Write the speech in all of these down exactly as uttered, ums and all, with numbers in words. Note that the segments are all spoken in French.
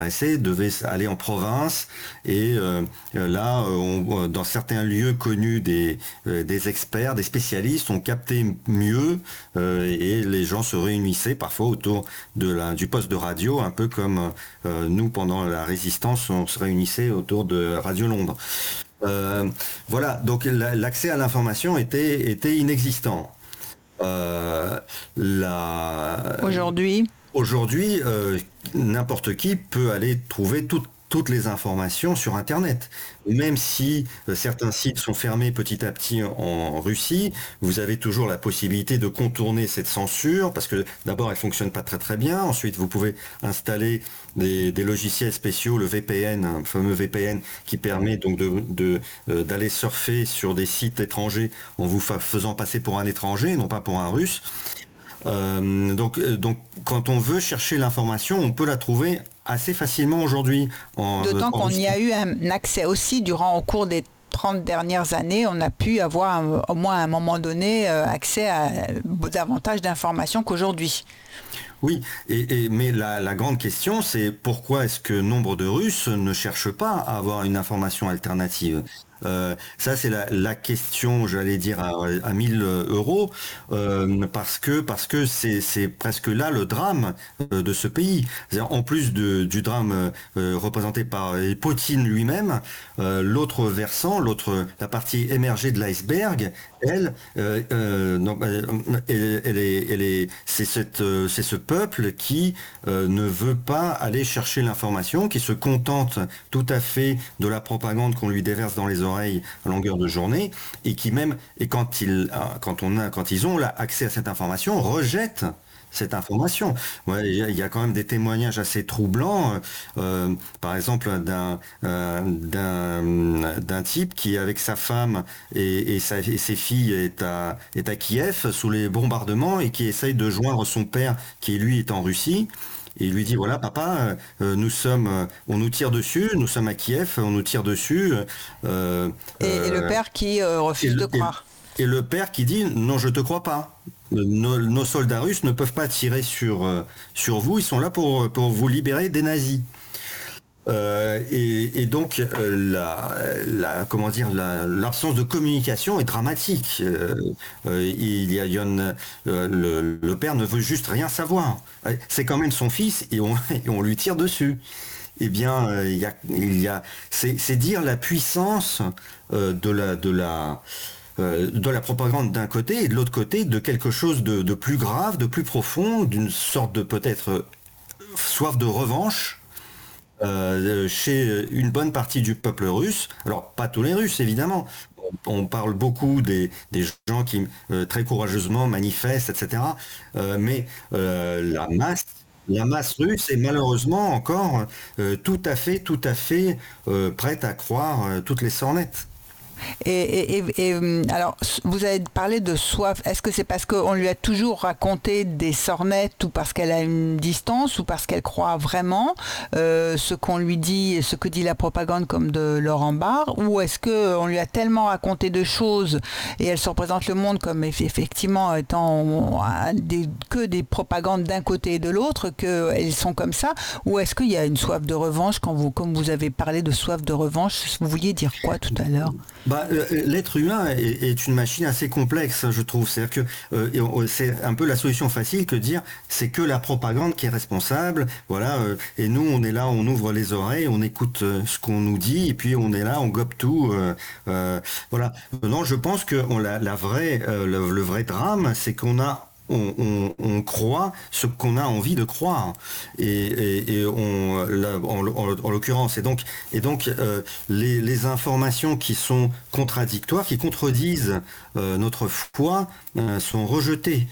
devaient aller en province et euh, là, on, dans certains lieux connus des, euh, des experts, des spécialistes, on captait mieux euh, et les gens se réunissaient parfois autour de la, du poste de radio, un peu comme euh, nous pendant la Résistance, on se réunissait autour de Radio Londres. Euh, voilà, donc l'accès à l'information était, était inexistant. Euh, la... Aujourd'hui Aujourd'hui, euh, n'importe qui peut aller trouver tout- toutes les informations sur Internet. Même si euh, certains sites sont fermés petit à petit en Russie, vous avez toujours la possibilité de contourner cette censure, parce que d'abord, elle fonctionne pas très très bien. Ensuite, vous pouvez installer des, des logiciels spéciaux, le V P N, un fameux V P N, qui permet donc de, de, euh, d'aller surfer sur des sites étrangers en vous fa- faisant passer pour un étranger, non pas pour un Russe. Euh, donc, euh, donc, quand on veut chercher l'information, on peut la trouver assez facilement aujourd'hui. En, D'autant en qu'on y a eu un accès aussi durant au cours des trente dernières années, on a pu avoir un, au moins à un moment donné euh, accès à euh, davantage d'informations qu'aujourd'hui. Oui, et, et, mais la, la grande question, c'est pourquoi est-ce que nombre de Russes ne cherchent pas à avoir une information alternative? Euh, ça, c'est la, la question, j'allais dire, à, à mille euros, euh, parce que parce que c'est c'est presque là le drame euh, de ce pays. C'est-à-dire, en plus de, du drame euh, représenté par Poutine lui-même, euh, l'autre versant, l'autre la partie émergée de l'iceberg, elle, euh, euh, non, euh, elle, elle est, elle est, c'est cette, euh, c'est ce peuple qui euh, ne veut pas aller chercher l'information, qui se contente tout à fait de la propagande qu'on lui déverse dans les oreilles à longueur de journée, et qui même, et quand ils, quand on a, quand ils ont là, accès à cette information, rejette cette information. Ouais, il y a, il y a quand même des témoignages assez troublants, euh, par exemple d'un euh, d'un d'un type qui avec sa femme et, et, sa, et ses filles est à est à Kiev sous les bombardements et qui essaye de joindre son père qui lui est en Russie. Et il lui dit, voilà, papa, euh, nous sommes, euh, on nous tire dessus, nous sommes à Kiev, on nous tire dessus. euh, Et, et le euh, père qui euh, et, refuse de le, et- croire. et le père qui dit, non, je te crois pas. Nos, nos soldats russes ne peuvent pas tirer sur, euh, sur vous, ils sont là pour, pour vous libérer des nazis. Euh, et, et donc euh, la, la comment dire la- l'absence de communication est dramatique. Euh, euh, il y a, il y a une- euh, le, le père ne veut juste rien savoir. Euh, C'est quand même son fils et on, et on lui tire dessus. Eh bien, euh, il y a, il y a, c'est, c'est dire la puissance euh, de la, de la, euh, de la propagande d'un côté et de l'autre côté de quelque chose de, de plus grave, de plus profond, d'une sorte de peut-être soif de revanche euh, chez une bonne partie du peuple russe. Alors, pas tous les Russes, évidemment. On parle beaucoup des, des gens qui euh, très courageusement manifestent, et cetera. Euh, mais euh, la masse, la masse russe est malheureusement encore euh, tout à fait, tout à fait euh, prête à croire euh, toutes les sornettes. Et, et, et, et, hum, alors, vous avez parlé de soif. Est-ce que c'est parce qu'on lui a toujours raconté des sornettes ou parce qu'elle a une distance ou parce qu'elle croit vraiment euh, ce qu'on lui dit, ce que dit la propagande comme de Laurent Barre, ou est-ce qu'on lui a tellement raconté de choses et elle se représente le monde comme effectivement étant des, que des propagandes d'un côté et de l'autre, qu'elles sont comme ça, ou est-ce qu'il y a une soif de revanche quand vous, comme vous avez parlé de soif de revanche, vous vouliez dire quoi tout à l'heure? Bah, euh, l'être humain est, est une machine assez complexe, je trouve. C'est-à-dire que euh, et on- c'est un peu la solution facile que de dire c'est que la propagande qui est responsable. Voilà. Euh, et nous, on est là, on ouvre les oreilles, on écoute euh, ce qu'on nous dit, et puis on est là, on gobe tout. Euh, euh, voilà. Non, je pense que on, la, la vraie, euh, le, le vrai drame, c'est qu'on a on, on- on croit ce qu'on a envie de croire et, et- et on là, en, en- en l'occurrence et donc et donc euh, les, les informations qui sont contradictoires, qui contredisent euh, notre foi, euh, sont rejetées.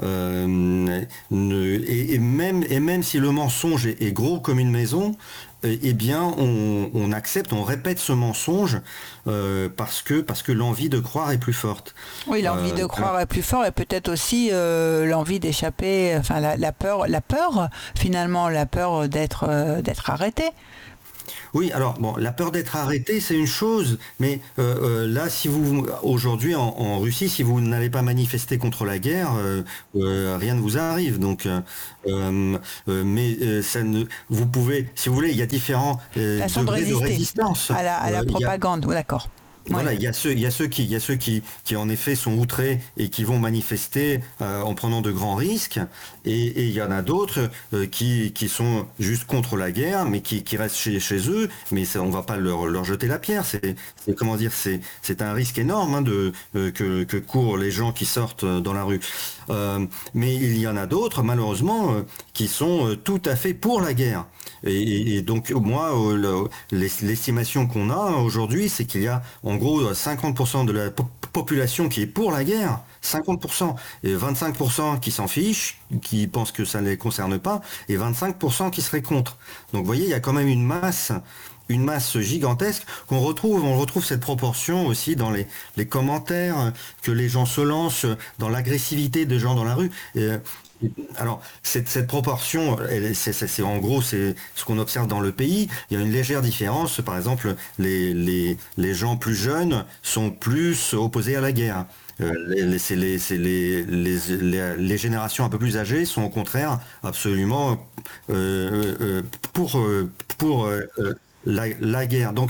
Euh, ne- et, et même et même si le mensonge est, est gros comme une maison, eh eh bien on, on accepte, on répète ce mensonge euh, parce que parce que l'envie de croire est plus forte. Oui, l'envie Euh, de croire est plus fort et peut-être aussi euh, l'envie d'échapper, enfin la, la peur, la peur finalement, la peur d'être euh, d'être arrêté. Oui, alors bon, la peur d'être arrêté, c'est une chose, mais euh, euh, là, si vous aujourd'hui en, en Russie, si vous n'allez pas manifester contre la guerre, euh, euh, rien ne vous arrive. Donc, euh, euh, euh, mais euh, ça ne, vous pouvez, si vous voulez, il y a différents euh, Façon de degrés de résister résistance. à la, à Euh, la il y a, propagande, oui, d'accord. Oui. voilà, il y a ceux, il y a ceux qui, il y a ceux qui, qui en effet sont outrés et qui vont manifester euh, en prenant de grands risques, et, et il y en a d'autres euh, qui, qui sont juste contre la guerre, mais qui, qui restent chez, chez eux. Mais ça, on va pas leur, leur jeter la pierre. C'est, c'est comment dire, c'est, c'est un risque énorme hein, de euh, que, que courent les gens qui sortent euh, dans la rue. Euh, mais il y en a d'autres, malheureusement, euh, qui sont euh, tout à fait pour la guerre. Et, et donc moi, euh, le- l'es- l'estimation qu'on a aujourd'hui, c'est qu'il y a en gros cinquante pour cent de la po- population qui est pour la guerre, cinquante pour cent, et vingt-cinq pour cent qui s'en fichent, qui pensent que ça ne les concerne pas, et vingt-cinq pour cent qui seraient contre. Donc vous voyez, il y a quand même une masse une masse gigantesque qu'on retrouve, on retrouve cette proportion aussi dans les, les commentaires que les gens se lancent, dans l'agressivité des gens dans la rue. Et, alors, cette, cette proportion, elle, c'est, c'est, c'est- en gros, c'est ce qu'on observe dans le pays. Il y a une légère différence. Par exemple, les, les, les gens plus jeunes sont plus opposés à la guerre. Euh, les, les- c'est les, c'est les, les, les- les générations un peu plus âgées sont au contraire absolument euh, euh, pour, euh, pour euh, euh, la, la guerre. Donc,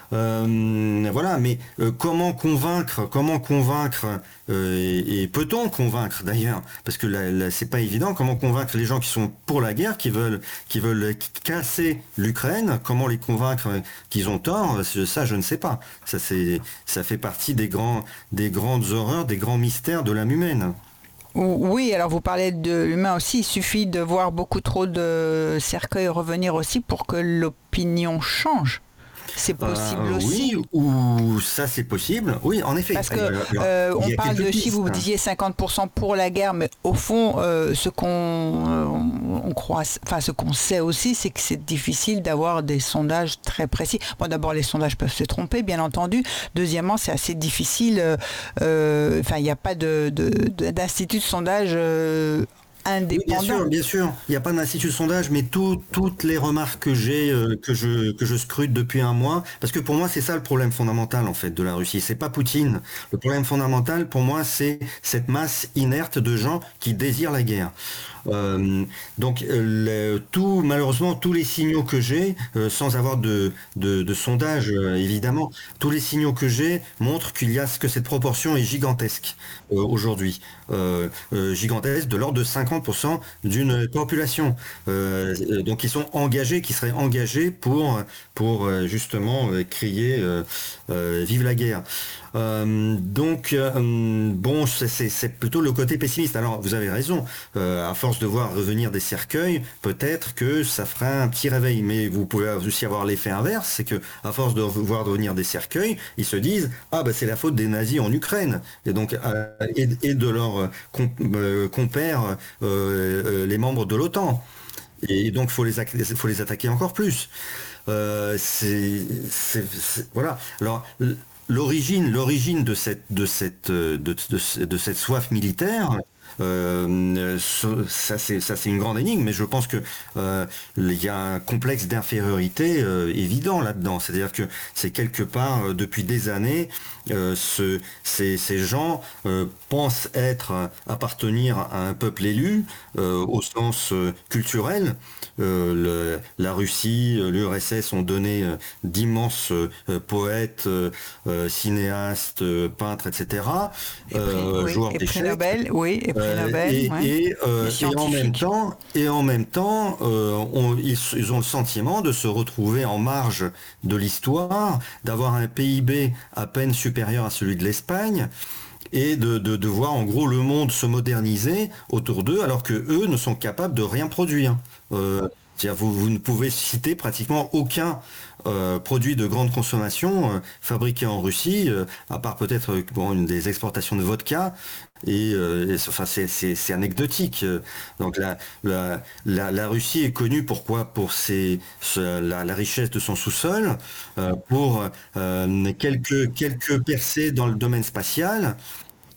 euh, voilà, mais euh, comment convaincre, comment convaincre, euh, et, et peut-on convaincre d'ailleurs, parce que là, là, c'est pas évident, comment convaincre les gens qui sont pour la guerre, qui veulent, qui veulent casser l'Ukraine, comment les convaincre qu'ils ont tort, ça je ne sais pas. Ça c'est, ça fait partie des grands, des grandes horreurs, des grands mystères de l'âme humaine. Oui, alors vous parlez de l'humain aussi, il suffit de voir beaucoup trop de cercueils revenir aussi pour que l'opinion change. C'est possible Euh, oui, aussi. ou ça c'est possible. Oui, en effet. Parce que Alors, alors, euh, il on y a parle quelques de chiffres, pistes. vous disiez cinquante pour cent pour la guerre, mais au fond, euh, ce qu'on euh, on croit, enfin ce qu'on sait aussi, c'est que c'est difficile d'avoir des sondages très précis. Bon, d'abord les sondages peuvent se tromper, bien entendu. Deuxièmement, c'est assez difficile. euh, euh, Enfin, il n'y a pas de, de- de- d'institut de sondage euh, Oui, bien indépendant. sûr, bien sûr. Il n'y a pas d'institut de sondage, mais tout- toutes les remarques que j'ai, euh, que je, que je scrute depuis un mois, parce que pour moi, c'est ça le problème fondamental, en fait, de la Russie. C'est pas Poutine. Le problème fondamental, pour moi, c'est cette masse inerte de gens qui désirent la guerre. Euh, donc, euh, le- tout, malheureusement, tous les signaux que j'ai, euh, sans avoir de, de, de sondage, euh, évidemment, tous les signaux que j'ai montrent qu'il y a que cette proportion est gigantesque euh, aujourd'hui. Euh, euh, gigantesque de l'ordre de cinquante pour cent d'une population. Euh, euh, donc, ils sont engagés, qui seraient engagés pour, pour euh, justement euh, crier euh, euh, Vive la guerre. Euh, donc, euh, bon, c'est c'est- c'est plutôt le côté pessimiste. Alors, vous avez raison. Euh, à force de voir revenir des cercueils, peut-être que ça fera un petit réveil. Mais vous pouvez aussi avoir l'effet inverse, c'est que à force de voir revenir des cercueils, ils se disent ah bah c'est la faute des nazis en Ukraine et donc euh, et, et de leurs com- euh, compères euh, euh, les membres de l'OTAN. Et donc faut les ac- faut les attaquer encore plus. Euh, c'est, c'est- c'est- voilà. Alors l- l'origine, l'origine de cette, de cette, euh, de, de- de cette soif militaire, euh, ce- ça c'est, ça c'est une grande énigme, mais je pense que euh, il y a un complexe d'infériorité euh, évident là-dedans. C'est-à-dire que c'est quelque part euh, depuis des années, euh, ce- ces, ces gens euh, pensent être, euh, appartenir à un peuple élu euh, au sens euh, culturel. Euh, le- la Russie, euh, l'U R S S ont donné euh, d'immenses euh, poètes, euh, euh, cinéastes, euh, peintres, et cetera, Et prix, euh, oui, joueurs et prix d'échecs. Nobel, oui, et prix Euh, Nobel, et, ouais. et, Les euh, et en même scientifiques. temps, et en même temps, euh, on- ils, ils ont le sentiment de se retrouver en marge de l'histoire, d'avoir un P I B à peine supérieur à celui de l'Espagne, et de, de, de voir en gros le monde se moderniser autour d'eux, alors que eux ne sont capables de rien produire. Euh, c'est-à-dire vous, vous ne pouvez citer pratiquement aucun euh, produit de grande consommation euh, fabriqué en Russie, euh, à part peut-être euh, bon, une des exportations de vodka. Et, euh, et c'est- enfin, c'est c'est- c'est anecdotique. Euh, Donc la, la, la, la Russie est connue pourquoi pour ses, ce- la, la richesse de son sous-sol, euh, pour euh, quelques, quelques percées dans le domaine spatial,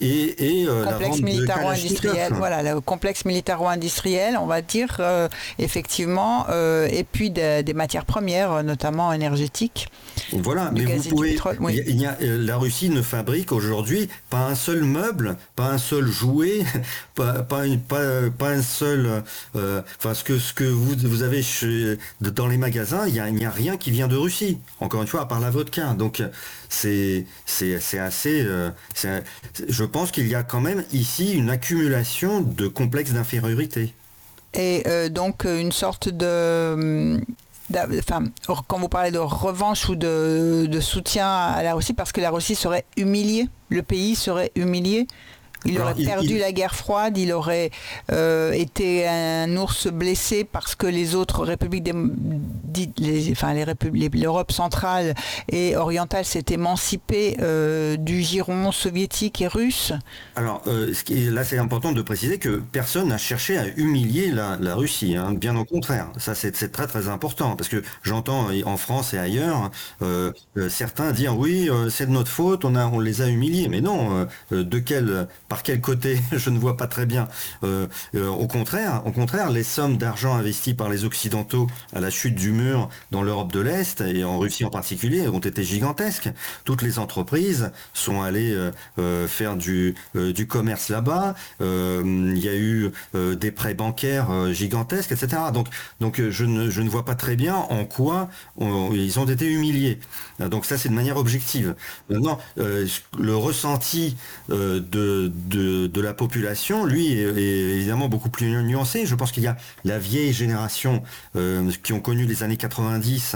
et, et euh, la complexe vente de militaro-industriel, Kalachnikov. voilà, le complexe militaro-industriel, on va dire, euh, effectivement, euh, et puis de- des matières premières, notamment énergétiques, Voilà, du mais vous gaz et du pouvez. pétrole. il y Oui. a- il y a- euh, la Russie ne fabrique aujourd'hui pas un seul meuble, pas un seul jouet, pas, pas, une- pas, pas un seul. euh, Enfin, ce que, ce que vous, vous avez chez- dans les magasins, il n'y a, il n'y a rien qui vient de Russie. Encore une fois, à part la vodka. Donc, c'est c'est c'est assez. euh, c'est- je pense qu'il y a quand même ici une accumulation de complexes d'infériorité. Et euh, donc euh, une sorte de... hum, d'a- Enfin, quand vous parlez de revanche ou de, de soutien à la Russie, parce que la Russie serait humiliée, le pays serait humilié, il Alors, aurait il, perdu il- la guerre froide, il aurait euh, été un ours blessé parce que les autres républiques, dém- dites, les, enfin les républiques, l'Europe centrale et orientale s'est émancipée euh, du giron soviétique et russe. Alors, euh, ce qui est- là, c'est important de préciser que personne n'a cherché à humilier la, la Russie, hein, bien au contraire. Ça, c'est c'est très très important, parce que j'entends euh, en France et ailleurs euh, euh, certains dire oui, euh, c'est de notre faute, on a, on les a humiliés. Mais non, euh, euh, de quel, par quel côté, je ne vois pas très bien. Euh, euh, au contraire, au contraire, les sommes d'argent investies par les Occidentaux à la chute du mur dans l'Europe de l'Est et en Russie en particulier ont été gigantesques. Toutes les entreprises sont allées euh, euh, faire du euh, du commerce là-bas. Euh, il y a eu euh, des prêts bancaires euh, gigantesques, et cetera. Donc, donc euh, je ne, je ne vois pas très bien en quoi on- ils ont été humiliés. Euh, Donc ça, c'est de manière objective. Maintenant, euh, le ressenti euh, de, de, de la population, lui, est, est évidemment beaucoup plus nuancé. Je pense qu'il y a la vieille génération euh, qui ont connu les années quatre-vingt-dix,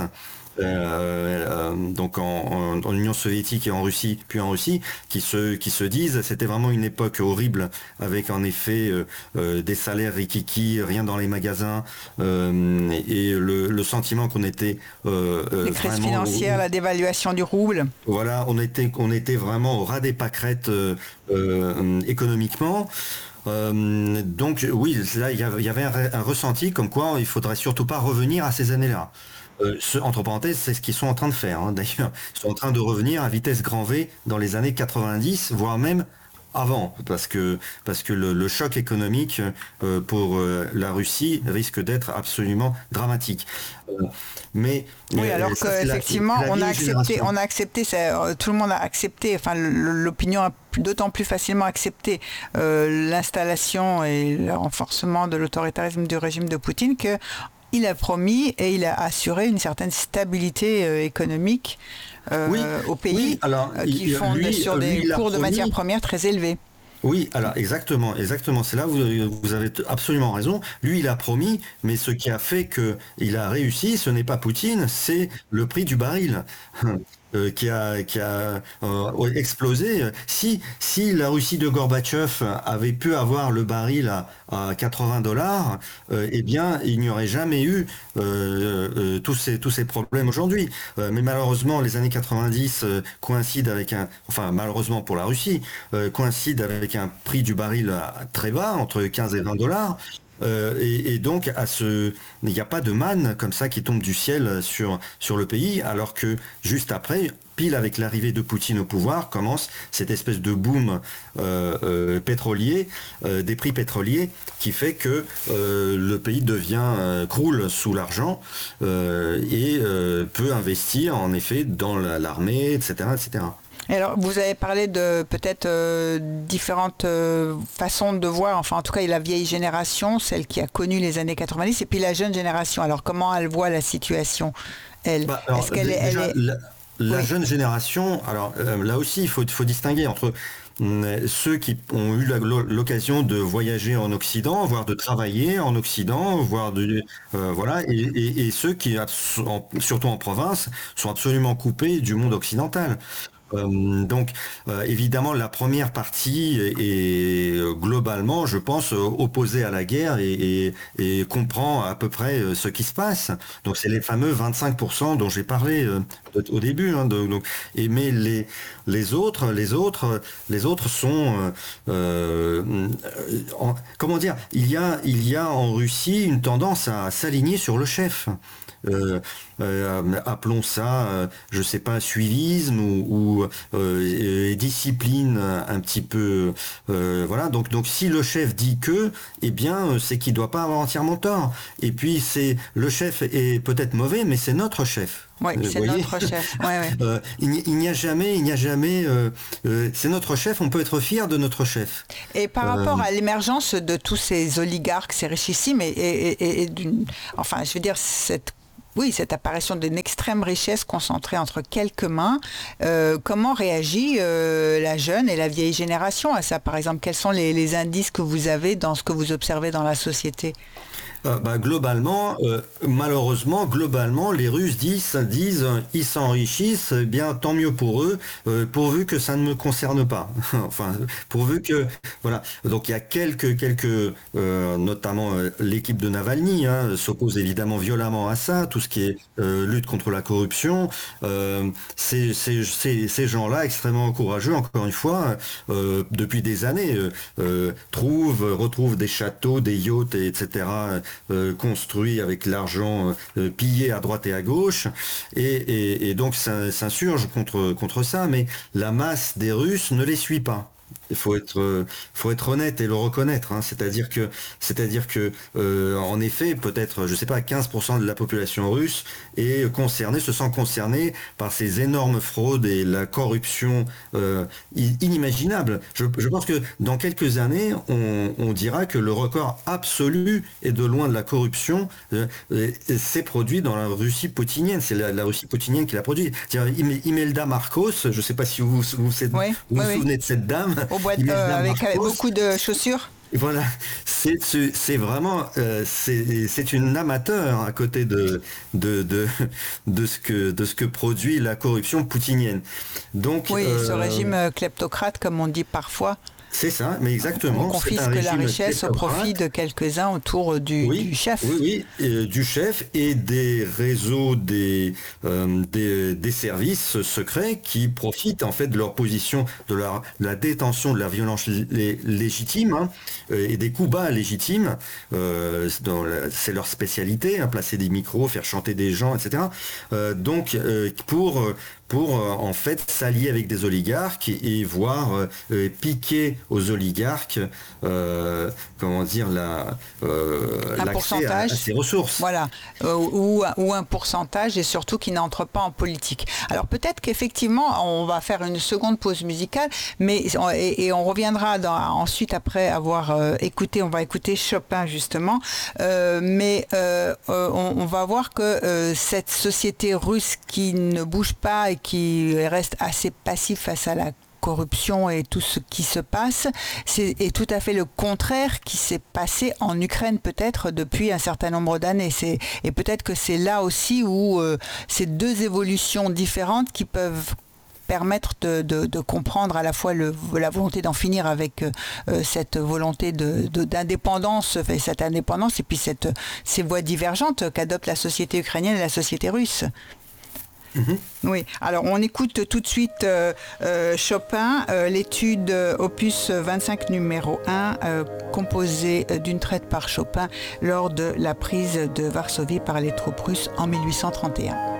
euh, euh, donc en, en- en Union soviétique et en Russie, puis en Russie, qui se, qui se disent c'était vraiment une époque horrible avec en effet euh, euh, des salaires rikiki, rien dans les magasins euh, et le, le sentiment qu'on était euh, euh, Les crises vraiment financières, au- la dévaluation du rouble. voilà, on était, on était vraiment au ras des pâquerettes euh, euh, économiquement. Euh, donc oui, là il y avait il y avait un, un ressenti comme quoi il faudrait surtout pas revenir à ces années-là. Euh, ce- entre parenthèses, c'est ce qu'ils sont en train de faire, hein, d'ailleurs. Ils sont en train de revenir à vitesse grand V dans les années quatre-vingt-dix, voire même avant, parce que, parce que le, le choc économique euh, pour euh, la Russie risque d'être absolument dramatique. Euh, mais Oui, euh, alors ça, c'est la- qu'effectivement, c'est la on a vieille accepté, génération. on a accepté, ça, euh, tout le monde a accepté, enfin le- l'opinion a d'autant plus facilement accepté euh, l'installation et le renforcement de l'autoritarisme du régime de Poutine que il a promis et il a assuré une certaine stabilité euh, économique Oui, euh, au oui, pays alors euh, qui il- fonde lui, sur lui, des il a cours de matières promis. premières très élevés. Oui, alors exactement, exactement. C'est là où vous, vous avez absolument raison. Lui, il a promis, mais ce qui a fait que il a réussi, ce n'est pas Poutine, c'est le prix du baril. euh, qui a, qui a euh, explosé. Si, si la Russie de Gorbatchev avait pu avoir le baril à, à quatre-vingts dollars, euh, eh bien, il n'y aurait jamais eu euh, euh, tous ces, tous ces problèmes aujourd'hui. Euh, mais malheureusement, les années quatre-vingt-dix euh, coïncident avec un, enfin malheureusement pour la Russie, euh, coïncident avec un prix du baril à- très bas, entre quinze et vingt dollars. Euh, et, et donc, à ce, il n'y a pas de manne comme ça qui tombe du ciel sur, sur le pays, alors que juste après, pile avec l'arrivée de Poutine au pouvoir, commence cette espèce de boom euh, euh, pétrolier, euh, des prix pétroliers, qui fait que euh, le pays devient euh, croule sous l'argent euh, et euh, peut investir en effet dans la- l'armée, et cetera, et cetera. Et alors, vous avez parlé de peut-être euh, différentes euh, façons de voir, enfin en tout cas, il y a la vieille génération, celle qui a connu les années quatre-vingt-dix, et puis la jeune génération. Alors, comment elle voit la situation, elle? Bah, alors, Est-ce qu'elle est... Elle déjà, est... la, la Oui. jeune génération, alors euh, là aussi, il faut, faut distinguer entre hum, ceux qui ont eu la- l'occasion de voyager en Occident, voire de travailler en Occident, voire de euh, voilà, et, et- et ceux qui, abs- en- surtout en province, sont absolument coupés du monde occidental. Euh, donc, euh, évidemment, la première partie est, est, euh, globalement, je pense, euh, opposée à la guerre et, et- et comprend à peu près euh, ce qui se passe. Donc, c'est les fameux vingt-cinq pour cent dont j'ai parlé euh, au au début, hein, de- donc, et mais les les autres, les autres, les autres sont, euh, euh, en- comment dire, il y a il y a en Russie une tendance à s'aligner sur le chef. Euh, euh, appelons ça, euh, je sais pas, suivisme ou, ou euh, discipline un petit peu, euh, voilà. Donc, donc si le chef dit que, eh bien, c'est qu'il doit pas avoir entièrement tort. Et puis c'est le chef est peut-être mauvais, mais c'est notre chef. Oui, Euh, c'est voyez notre chef. Ouais, ouais. Euh, il n'y il n'y a jamais, il n'y a jamais. euh, euh, c'est notre chef. On peut être fier de notre chef. Et par Euh, rapport à l'émergence de tous ces oligarques, ces richissimes, et, et, et, et d'une, enfin, je veux dire, cette, oui, cette apparition d'une extrême richesse concentrée entre quelques mains, euh, comment réagit euh, la jeune et la vieille génération à ça? Par exemple, quels sont les, les indices que vous avez dans ce que vous observez dans la société? Euh, bah, globalement, euh, malheureusement, globalement, les Russes disent, disent euh, ils s'enrichissent, eh bien tant mieux pour eux, euh, pourvu que ça ne me concerne pas. Enfin, pourvu que voilà. Donc il y a quelques, quelques, euh, notamment euh, l'équipe de Navalny hein, s'oppose évidemment violemment à ça, tout ce qui est euh, lutte contre la corruption. Euh, ces, ces, ces, ces gens-là, extrêmement courageux, encore une fois, euh, depuis des années, euh, euh, trouvent, retrouvent des châteaux, des yachts, et etc. Euh, construit avec l'argent euh, pillé à droite et à gauche, et, et, et donc s'insurge contre, contre ça, mais la masse des Russes ne les suit pas. Il faut être, euh, faut être honnête et le reconnaître. Hein. C'est-à-dire que, c'est-à-dire que, euh, en effet, peut-être, je sais pas, quinze pour cent de la population russe est concernée, se sent concernée par ces énormes fraudes et la corruption euh, inimaginable. Je, je pense que dans quelques années, on, on dira que le record absolu est de loin de la corruption euh, s'est produit dans la Russie poutinienne. C'est la, la Russie poutinienne qui l'a produit. Imelda Marcos, je sais pas si vous vous, vous, Oui, vous, oui, vous oui. souvenez de cette dame. Au bois de, euh, avec, avec beaucoup de chaussures. Voilà, c'est c'est vraiment euh, c'est c'est une amateur à côté de de de de ce que de ce que produit la corruption poutinienne. Donc oui, euh, ce régime kleptocrate, comme on dit parfois. C'est ça, mais exactement. On confisque la richesse au profit de quelques-uns autour du, oui, du chef. Oui, oui, euh, du chef et des réseaux, des, euh, des, des services secrets qui profitent en fait de leur position, de, leur, de la détention de la violence lé, légitime hein, et des coups bas légitimes. Euh, c'est leur spécialité, hein, placer des micros, faire chanter des gens, et cetera. Euh, donc, euh, pour pour euh, en fait s'allier avec des oligarques et, et voir euh, piquer aux oligarques euh, comment dire la euh, l'accès à, à ces ressources. Voilà, euh, ou, ou un pourcentage et surtout qui n'entre pas en politique. Alors peut-être qu'effectivement on va faire une seconde pause musicale, mais et, et on reviendra dans, ensuite après avoir euh, écouté, on va écouter Chopin justement, euh, mais euh, on, on va voir que euh, cette société russe qui ne bouge pas et qui reste assez passif face à la corruption et tout ce qui se passe, c'est est tout à fait le contraire qui s'est passé en Ukraine peut-être depuis un certain nombre d'années. C'est, et peut-être que c'est là aussi où euh, ces deux évolutions différentes qui peuvent permettre de, de, de comprendre à la fois le, la volonté d'en finir avec euh, cette volonté de, de, d'indépendance, cette indépendance et puis cette, ces voies divergentes qu'adopte la société ukrainienne et la société russe. Mmh. Oui, alors on écoute tout de suite euh, euh, Chopin, euh, l'étude opus vingt-cinq numéro un, euh, composée d'une traite par Chopin lors de la prise de Varsovie par les troupes russes en mille huit cent trente et un.